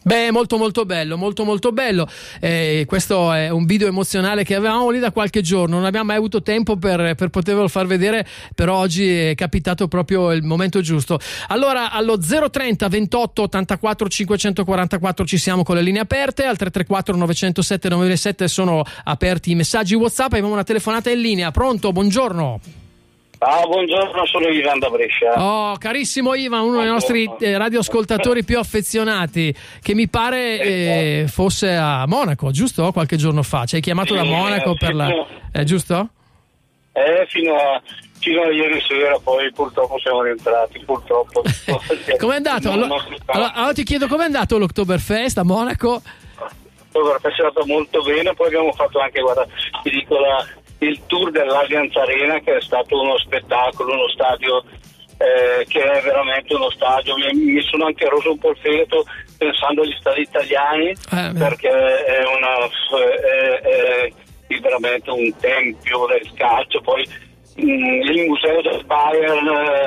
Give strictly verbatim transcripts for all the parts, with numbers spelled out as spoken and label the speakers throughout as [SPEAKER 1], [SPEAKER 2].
[SPEAKER 1] Beh, molto molto bello, molto molto bello. Eh, questo è un video emozionale che avevamo lì da qualche giorno, non abbiamo mai avuto tempo per, per potervelo far vedere, però oggi è capitato proprio il momento giusto. Allora, allo zero trenta ventotto ottantaquattro cinquecentoquarantaquattro ci siamo con le linee aperte, al tre tre quattro novecentosette novecentosette sono aperti i messaggi WhatsApp. Abbiamo una telefonata in linea. Pronto? Buongiorno.
[SPEAKER 2] Ah, buongiorno, sono Ivan da Brescia.
[SPEAKER 1] Oh, carissimo Ivan, uno dei nostri eh, radioascoltatori più affezionati, che mi pare eh, fosse a Monaco, giusto? Qualche giorno fa. Ci hai chiamato
[SPEAKER 2] sì,
[SPEAKER 1] da Monaco
[SPEAKER 2] eh,
[SPEAKER 1] per la... Eh, giusto?
[SPEAKER 2] Eh, fino a, fino a ieri sera, poi purtroppo siamo rientrati, purtroppo.
[SPEAKER 1] Com'è andato? Allora, allora, allora ti chiedo com'è andato l'Oktoberfest a Monaco?
[SPEAKER 2] L'Oktoberfest è andato molto bene, poi abbiamo fatto anche, guarda, ti dico la... il tour dell'Allianz Arena, che è stato uno spettacolo, uno stadio eh, che è veramente uno stadio. Mi, mi sono anche roso un po' il fegato pensando agli stadi italiani, eh, perché è, una, è, è, è veramente un tempio del calcio. Poi mh, il museo del Bayern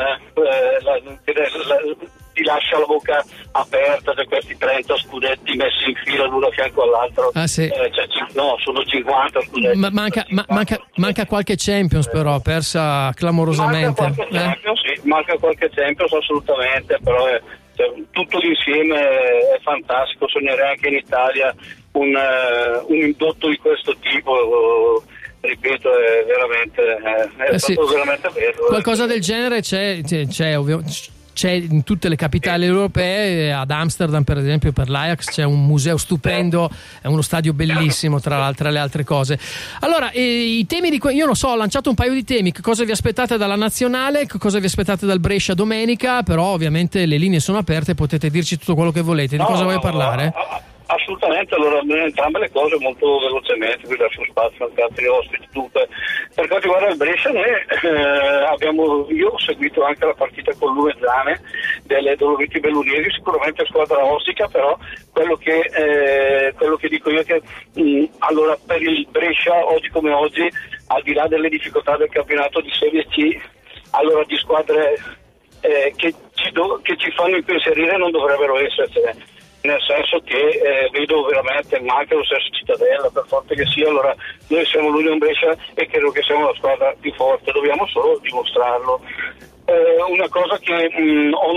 [SPEAKER 2] eh, la, la, ti lascia la bocca aperta da questi trenta scudetti messi in fila l'uno a fianco all'altro.
[SPEAKER 1] Ah, sì.
[SPEAKER 2] eh, cioè, no, sono cinquanta scudetti.
[SPEAKER 1] Ma manca, ma, manca, manca qualche Champions, però persa clamorosamente.
[SPEAKER 2] Manca qualche
[SPEAKER 1] eh?
[SPEAKER 2] Champions, sì, manca qualche Champions assolutamente, però è, cioè, tutto l'insieme è fantastico. Sognerei anche in Italia un, uh, un indotto di questo tipo. Uh, ripeto, è veramente è, è
[SPEAKER 1] eh,
[SPEAKER 2] stato
[SPEAKER 1] sì.
[SPEAKER 2] veramente bello.
[SPEAKER 1] Qualcosa del genere c'è, c'è, c'è ovvio. C'è in tutte le capitali europee, ad Amsterdam per esempio per l'Ajax c'è un museo stupendo, è uno stadio bellissimo tra, tra le altre cose. Allora, eh, i temi di que- io non so, ho lanciato un paio di temi, che cosa vi aspettate dalla nazionale, che cosa vi aspettate dal Brescia domenica, però ovviamente le linee sono aperte, potete dirci tutto quello che volete. Di
[SPEAKER 2] no,
[SPEAKER 1] cosa vuoi
[SPEAKER 2] no,
[SPEAKER 1] parlare?
[SPEAKER 2] No, no. Assolutamente, allora entrambe le cose molto velocemente, qui lascio spazio anche altri ospiti. Dunque, per quanto riguarda il Brescia, noi eh, abbiamo, io ho seguito anche la partita con l'Uvezzane delle Dolomiti Bellunesi, sicuramente squadra ostica, però quello che, eh, quello che dico io è che mh, allora per il Brescia oggi come oggi, al di là delle difficoltà del campionato di Serie C, allora di squadre eh, che, ci do, che ci fanno impensierire non dovrebbero essercene. Nel senso che eh, vedo veramente, ma anche lo stesso Cittadella, per forte che sia, allora noi siamo l'Union Brescia e credo che siamo la squadra più forte, dobbiamo solo dimostrarlo. Eh, una cosa che mh, ho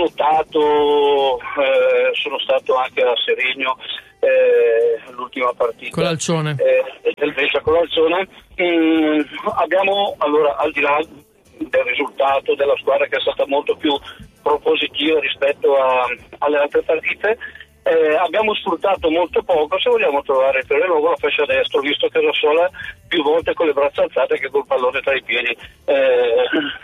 [SPEAKER 2] notato, eh, sono stato anche a Seregno, eh, l'ultima partita
[SPEAKER 1] con l'Alcione
[SPEAKER 2] eh, del Brescia con l'Alcione, mh, abbiamo allora al di là del risultato della squadra che è stata molto più propositiva rispetto a, alle altre partite, Eh, abbiamo sfruttato molto poco, se vogliamo trovare il piede nuovo la fascia destra, visto che Casasola più volte con le braccia alzate che col pallone tra i piedi, eh,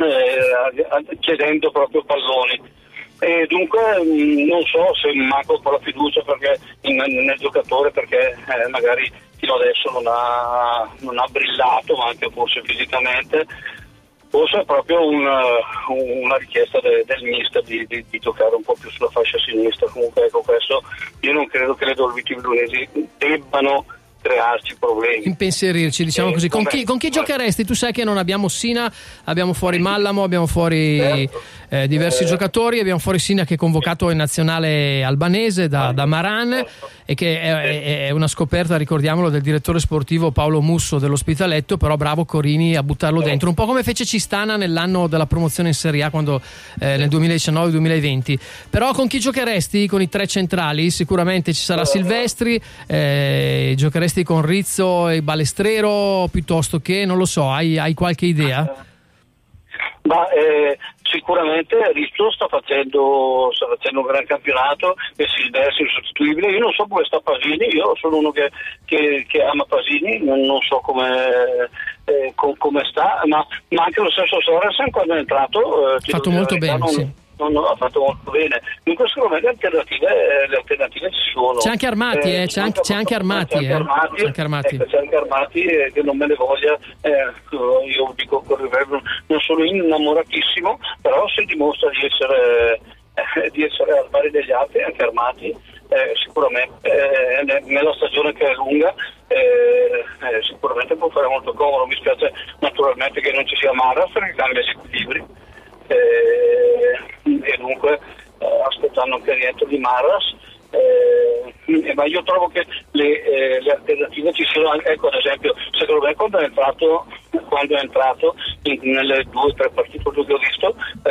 [SPEAKER 2] eh, chiedendo proprio palloni. E dunque mh, non so se manca un po' la fiducia perché in, nel giocatore, perché eh, magari fino adesso non ha, non ha brillato, ma anche forse fisicamente. Forse è proprio una, una richiesta de, del mister di, di, di giocare un po' più sulla fascia sinistra. Comunque ecco, questo io non credo che le Dolomiti Bellunesi debbano crearci problemi,
[SPEAKER 1] impensierirci, diciamo eh, così. Con chi, con chi giocheresti? Tu sai che non abbiamo Sina, abbiamo fuori Mallamo, abbiamo fuori certo. eh, diversi eh. giocatori, abbiamo fuori Sina che è convocato in nazionale albanese da, da Maran certo. e che è, è, è una scoperta, ricordiamolo, del direttore sportivo Paolo Musso dell'Ospitaletto, però bravo Corini a buttarlo certo. dentro, un po' come fece Cistana nell'anno della promozione in Serie A, quando eh, nel duemiladiciannove duemilaventi. Però con chi giocheresti? Con i tre centrali? Sicuramente ci sarà Silvestri, eh, giocheresti con Rizzo e Balestrero piuttosto che, non lo so, hai, hai qualche idea?
[SPEAKER 2] Ma eh, sicuramente Rizzo sta facendo, sta facendo un gran campionato e Silvestri è insostituibile. Io non so come sta Pasini, io sono uno che, che, che ama Pasini, non, non so come, eh, com, come sta, ma, ma anche lo stesso Sorensen quando è entrato ha
[SPEAKER 1] eh, fatto molto bene, non, sì.
[SPEAKER 2] Non, non ha fatto molto bene. In questo momento le alternative, le alternative ci sono.
[SPEAKER 1] C'è anche Armati, eh, eh, c'è, anche, c'è anche Armati,
[SPEAKER 2] c'è anche Armati,
[SPEAKER 1] eh. c'è anche Armati.
[SPEAKER 2] Ecco, c'è anche Armati eh, che non me ne voglia. Eh, io dico non sono innamoratissimo, però se dimostra di essere eh, di essere al pari degli altri, anche Armati, eh, sicuramente eh, nella stagione che è lunga eh, eh, sicuramente può fare molto comodo. Mi spiace naturalmente che non ci sia Maras perché cambia gli equilibri. Eh, e dunque eh, aspettando anche il rientro di Maras eh, ma io trovo che le, eh, le alternative ci siano. Ecco, ad esempio, secondo me quando è entrato quando è entrato in, nelle due o tre partite che ho visto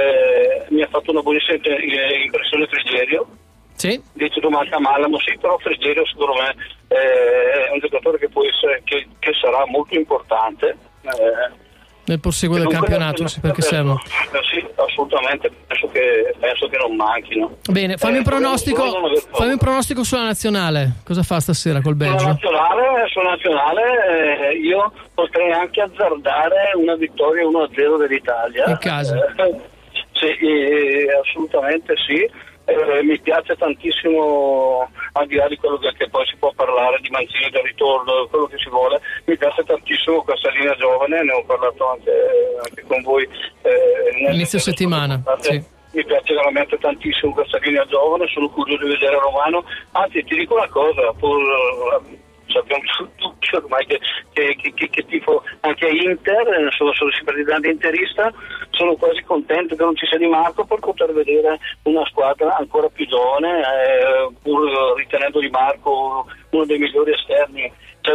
[SPEAKER 2] eh, mi ha fatto una buonissima impressione Frigerio.
[SPEAKER 1] Sì.
[SPEAKER 2] Dice tu manca Malamo, sì, però Frigerio secondo me eh, è un giocatore che può essere che, che sarà molto importante eh,
[SPEAKER 1] nel proseguo del campionato, sì, perché servono.
[SPEAKER 2] Sì, assolutamente, penso che, penso che non manchino.
[SPEAKER 1] Bene, fammi, eh, un pronostico, fammi un pronostico sulla nazionale. Cosa fa stasera col Belgio?
[SPEAKER 2] Sulla nazionale, sulla nazionale eh, io potrei anche azzardare una vittoria uno a zero dell'Italia.
[SPEAKER 1] In casa?
[SPEAKER 2] Eh, sì, eh, assolutamente sì. Eh, mi piace tantissimo, al di là di quello che, che poi si può parlare di Mancini del ritorno, quello che si vuole, mi piace tantissimo questa linea giovane, ne ho parlato anche, anche con voi eh,
[SPEAKER 1] inizio settimana. Sì.
[SPEAKER 2] Mi piace veramente tantissimo questa linea giovane, sono curioso di vedere Romano, anzi ti dico una cosa, pur, sappiamo tutti ormai che, che, che, che tifo anche a Inter, sono, sono simpatizzante interista, sono quasi contento che non ci sia Di Marco per poter vedere una squadra ancora più giovane, eh, pur ritenendo Di Marco uno dei migliori esterni. Cioè,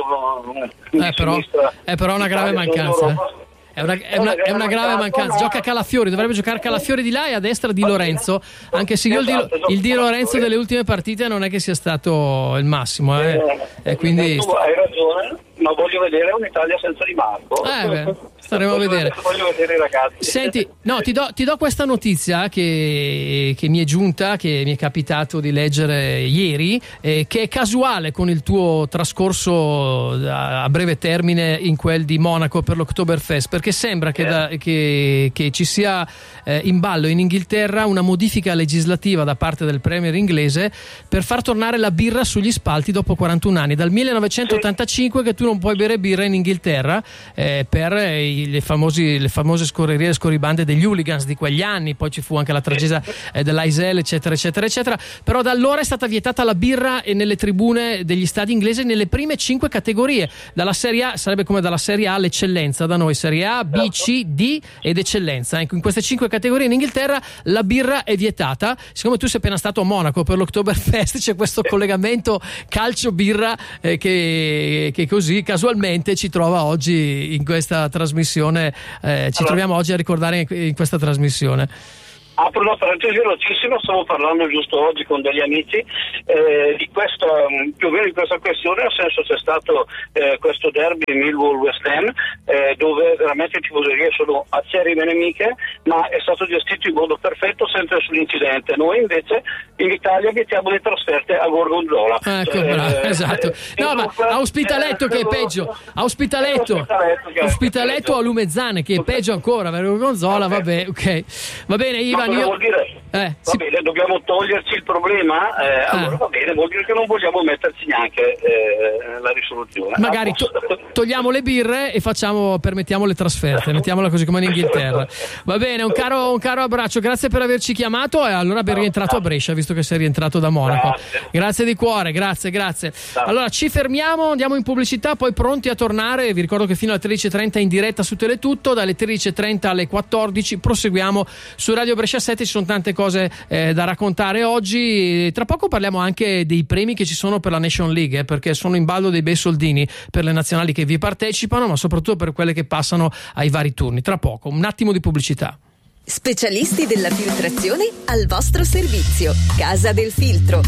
[SPEAKER 1] eh, però, è però una grave mancanza. Eh. È una, è, una, è una grave mancanza. Gioca Calafiori, dovrebbe giocare Calafiori di là e a destra Di Lorenzo, anche se io il Di, il Di Lorenzo delle ultime partite non è che sia stato il massimo eh. E quindi
[SPEAKER 2] tu hai ragione, ma voglio vedere un'Italia senza Di Marco.
[SPEAKER 1] Eh beh, staremo a vedere.
[SPEAKER 2] Voglio vedere i ragazzi.
[SPEAKER 1] Senti, no, ti do, ti do questa notizia che, che mi è giunta, che mi è capitato di leggere ieri, eh, che è casuale con il tuo trascorso a, a breve termine in quel di Monaco per l'Oktoberfest, perché sembra che, da, che, che ci sia eh, in ballo in Inghilterra una modifica legislativa da parte del premier inglese per far tornare la birra sugli spalti dopo quarantuno anni. Dal millenovecentottantacinque che tu non puoi bere birra in Inghilterra eh, per i, le, famosi, le famose scorrerie e scorribande degli hooligans di quegli anni, poi ci fu anche la tragedia eh, dell'Aisel eccetera eccetera eccetera, però da allora è stata vietata la birra e nelle tribune degli stadi inglesi nelle prime cinque categorie, dalla Serie A, sarebbe come dalla Serie A all'eccellenza, da noi Serie A, B, C, D ed eccellenza. In queste cinque categorie in Inghilterra la birra è vietata. Siccome tu sei appena stato a Monaco per l'Oktoberfest, c'è questo collegamento calcio-birra eh, che, che così casualmente ci trova oggi in questa trasmissione, eh, ci troviamo oggi a ricordare in, in questa trasmissione.
[SPEAKER 2] Apro una parentesi velocissima, stavo parlando giusto oggi con degli amici eh, di questa, più o meno di questa questione, nel senso c'è stato eh, questo derby Millwall-West Ham eh, dove veramente le tifoserie sono acerrime nemiche, ma è stato gestito in modo perfetto senza nessun incidente. Noi invece in Italia mettiamo le trasferte a Gorgonzola.
[SPEAKER 1] Ecco, eh, bravo, esatto. No, ma a Ospitaletto che è peggio, a Ospitaletto, Ospitaletto a Lumezzane che è peggio ancora, per Gorgonzola, vabbè, ok. Va bene, Ivan.
[SPEAKER 2] Io... vuol dire
[SPEAKER 1] eh,
[SPEAKER 2] va
[SPEAKER 1] si...
[SPEAKER 2] bene, dobbiamo toglierci il problema, eh, ah. allora va bene, vuol dire che non vogliamo metterci neanche eh, la risoluzione.
[SPEAKER 1] Magari to- togliamo le birre e facciamo, permettiamo le trasferte, mettiamola così come in Inghilterra. Va bene, un caro, un caro abbraccio, grazie per averci chiamato e allora ben rientrato a Brescia, visto che sei rientrato da Monaco. Grazie, grazie di cuore, grazie, grazie. Allora ci fermiamo, andiamo in pubblicità, poi pronti a tornare. Vi ricordo che fino alle tredici e trenta in diretta su Teletutto, dalle tredici e trenta alle quattordici proseguiamo su Radio Brescia sette, ci sono tante cose eh, da raccontare oggi. Tra poco parliamo anche dei premi che ci sono per la Nation League, eh, perché sono in ballo dei bei soldini per le nazionali che vi partecipano, ma soprattutto per quelle che passano ai vari turni. Tra poco, un attimo di pubblicità.
[SPEAKER 3] Specialisti della filtrazione al vostro servizio. Casa del Filtro.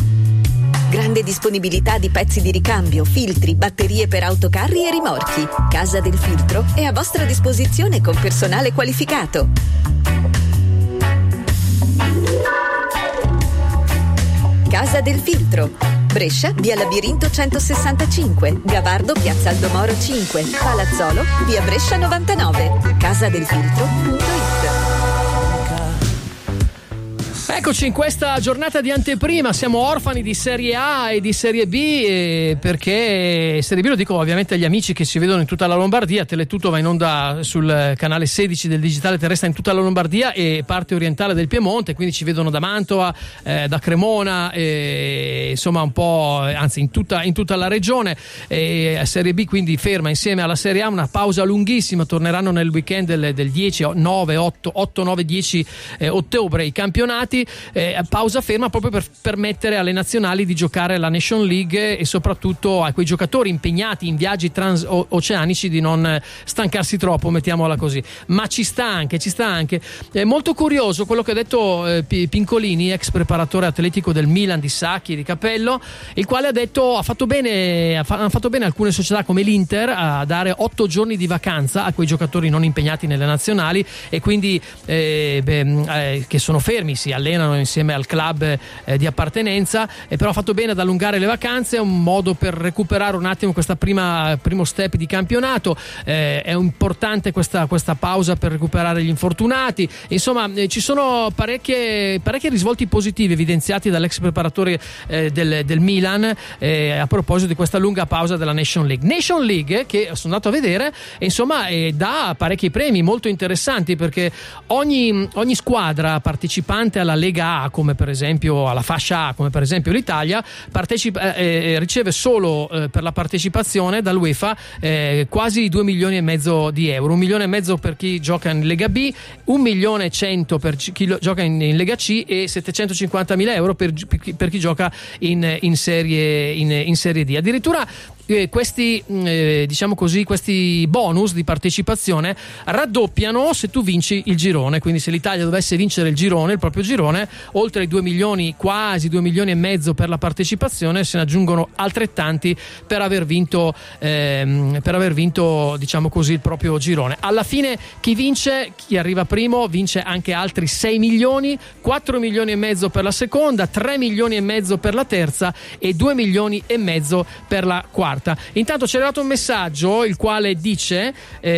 [SPEAKER 3] Grande disponibilità di pezzi di ricambio, filtri, batterie per autocarri e rimorchi. Casa del Filtro è a vostra disposizione con personale qualificato. Casa del Filtro. Brescia, via Labirinto centosessantacinque, Gavardo, piazza Aldomoro cinque, Palazzolo, via Brescia novantanove. casadelfiltro punto it.
[SPEAKER 1] Eccoci in questa giornata di anteprima, siamo orfani di Serie A e di Serie B eh, perché Serie B, lo dico ovviamente agli amici che si vedono in tutta la Lombardia. Teletutto va in onda sul canale sedici del digitale terrestre in tutta la Lombardia e parte orientale del Piemonte, quindi ci vedono da Mantova, eh, da Cremona, eh, insomma un po', anzi in tutta, in tutta la regione. E Serie B quindi ferma insieme alla Serie A, una pausa lunghissima, torneranno nel weekend del, del dieci, nove, otto, otto, nove, dieci eh, ottobre i campionati. quindi eh, pausa ferma proprio per permettere alle nazionali di giocare la Nation League e soprattutto a quei giocatori impegnati in viaggi transoceanici di non stancarsi troppo, mettiamola così. Ma ci sta anche, ci sta anche. È molto curioso quello che ha detto eh, Pincolini, ex preparatore atletico del Milan di Sacchi e di Capello, il quale ha detto ha fatto bene, ha fatto bene alcune società come l'Inter a dare otto giorni di vacanza a quei giocatori non impegnati nelle nazionali e quindi eh, beh, eh, che sono fermi, si allenano insieme al club eh, di appartenenza, e però ha fatto bene ad allungare le vacanze, è un modo per recuperare un attimo questa prima primo step di campionato, eh, è importante questa, questa pausa per recuperare gli infortunati, insomma eh, ci sono parecchie, parecchi risvolti positivi evidenziati dall'ex preparatore eh, del, del Milan eh, a proposito di questa lunga pausa della Nation League. Nation League che sono andato a vedere e insomma eh, dà parecchi premi molto interessanti, perché ogni, ogni squadra partecipante alla Lega A, come per esempio alla fascia A, come per esempio l'Italia, partecipa, eh, riceve solo eh, per la partecipazione dall'UEFA eh, quasi due milioni e mezzo di euro, un milione e mezzo per chi gioca in Lega B, un milione e cento per chi lo, gioca in, in Lega C e settecentocinquantamila euro per, per chi gioca in, in, serie, in, in Serie D. Addirittura eh, questi eh, diciamo così questi bonus di partecipazione raddoppiano se tu vinci il girone, quindi se l'Italia dovesse vincere il girone, il proprio girone, oltre ai due milioni, quasi due milioni e mezzo per la partecipazione, se ne aggiungono altrettanti per aver vinto ehm, per aver vinto diciamo così il proprio girone. Alla fine chi vince, chi arriva primo, vince anche altri sei milioni, quattro milioni e mezzo per la seconda, tre milioni e mezzo per la terza e due milioni e mezzo per la quarta. Intanto ci è arrivato un messaggio il quale dice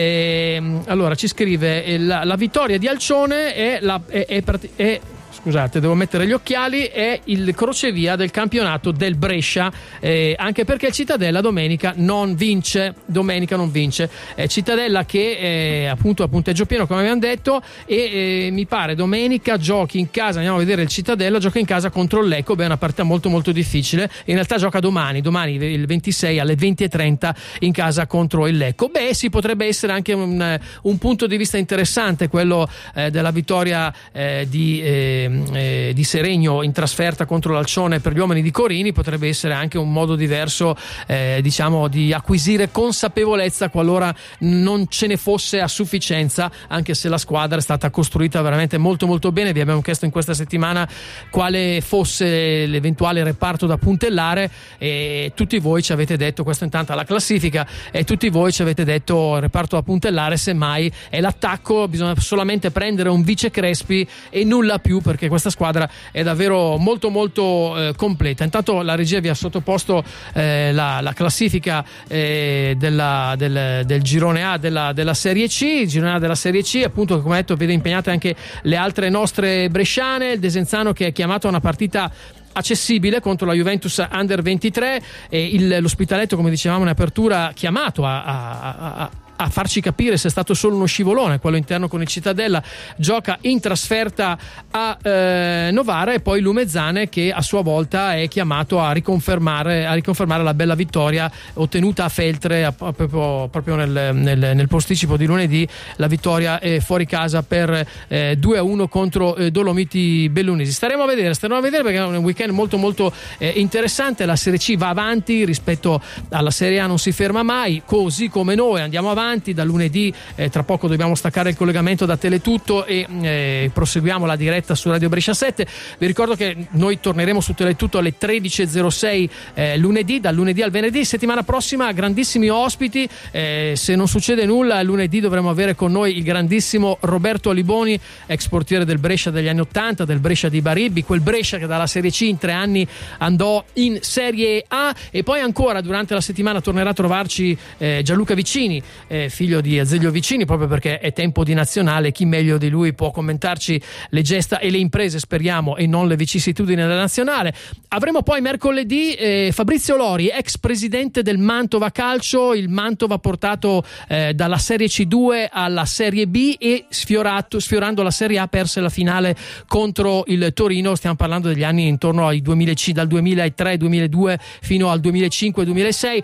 [SPEAKER 1] ehm, allora ci scrive eh, la, la vittoria di Alcione è, la, è, è, è scusate, devo mettere gli occhiali, è il crocevia del campionato del Brescia, eh, anche perché Cittadella domenica non vince, domenica non vince. Eh, Cittadella che è appunto a punteggio pieno, come abbiamo detto, e eh, mi pare domenica giochi in casa, andiamo a vedere il Cittadella, gioca in casa contro il Lecco, beh, è una partita molto molto difficile, in realtà gioca domani, domani il ventisei alle venti e trenta in casa contro il Lecco. Beh, sì, potrebbe essere anche un, un punto di vista interessante quello eh, della vittoria eh, di eh, Eh, di Seregno in trasferta contro l'Alcione per gli uomini di Corini, potrebbe essere anche un modo diverso eh, diciamo di acquisire consapevolezza qualora non ce ne fosse a sufficienza, anche se la squadra è stata costruita veramente molto molto bene. Vi abbiamo chiesto in questa settimana quale fosse l'eventuale reparto da puntellare e tutti voi ci avete detto, questo intanto alla classifica, e tutti voi ci avete detto reparto da puntellare semmai è l'attacco, bisogna solamente prendere un vice Crespi e nulla più, perché questa squadra è davvero molto molto eh, completa. Intanto la regia vi ha sottoposto eh, la, la classifica eh, della, del, del girone A della, della Serie C, il girone A della Serie C, appunto, come detto, vede impegnate anche le altre nostre bresciane, il Desenzano che è chiamato a una partita accessibile contro la Juventus Under ventitré e il, l'Ospitaletto, come dicevamo in apertura, chiamato a, a, a a farci capire se è stato solo uno scivolone quello interno con il Cittadella, gioca in trasferta a eh, Novara, e poi Lumezzane che a sua volta è chiamato a riconfermare, a riconfermare la bella vittoria ottenuta a Feltre a, a, proprio, proprio nel, nel, nel posticipo di lunedì, la vittoria è fuori casa per eh, due a uno contro eh, Dolomiti Bellunesi. Staremo a vedere, staremo a vedere perché è un weekend molto molto eh, interessante. La Serie C va avanti rispetto alla Serie A, non si ferma mai, così come noi andiamo avanti da lunedì. Eh, tra poco dobbiamo staccare il collegamento da Teletutto e eh, proseguiamo la diretta su Radio Brescia sette. Vi ricordo che noi torneremo su Teletutto alle tredici e zero sei eh, lunedì, dal lunedì al venerdì. Settimana prossima grandissimi ospiti, eh, se non succede nulla lunedì dovremo avere con noi il grandissimo Roberto Aliboni, ex portiere del Brescia degli anni ottanta, del Brescia di Baribbi, quel Brescia che dalla Serie C in tre anni andò in Serie A. E poi ancora durante la settimana tornerà a trovarci eh, Gianluca Vicini, eh, figlio di Azeglio Vicini, proprio perché è tempo di nazionale, chi meglio di lui può commentarci le gesta e le imprese, speriamo, e non le vicissitudini della nazionale. Avremo poi mercoledì eh, Fabrizio Lori, ex presidente del Mantova Calcio. Il Mantova portato eh, dalla Serie C due alla Serie B e sfiorato, sfiorando la Serie A perse la finale contro il Torino. Stiamo parlando degli anni intorno ai duemila, dal duemilatré duemiladue fino al duemilacinque duemilasei.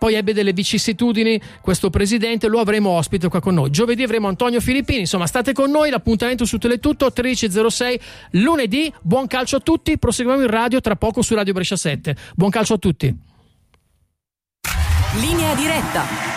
[SPEAKER 1] poi ebbe delle vicissitudini questo presidente, lo avremo ospite qua con noi. Giovedì avremo Antonio Filippini, insomma state con noi, l'appuntamento su Teletutto tredici e zero sei lunedì. Buon calcio a tutti, proseguiamo in radio tra poco su Radio Brescia sette. Buon calcio a tutti.
[SPEAKER 4] Linea diretta.